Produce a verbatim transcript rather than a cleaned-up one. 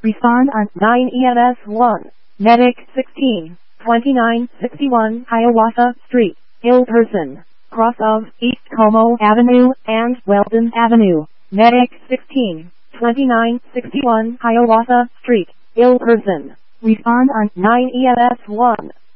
Respond on nine E M S one. Medic sixteen, twenty-nine sixty-one Hiawatha Street, ill person, cross of East Como Avenue and Weldon Avenue. Medic sixteen, twenty-nine sixty-one Hiawatha Street, ill person. Respond on nine E M S one.